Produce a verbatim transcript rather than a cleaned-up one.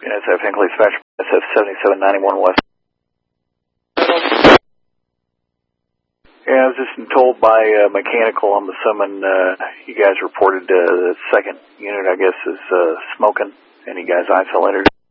S F Hinckley Dispatch, S F seventy-seven ninety-one West. Yeah, I was just told by uh, mechanical, I'm assuming uh, you guys reported uh, the second unit, I guess, is uh, smoking, and you guys isolated.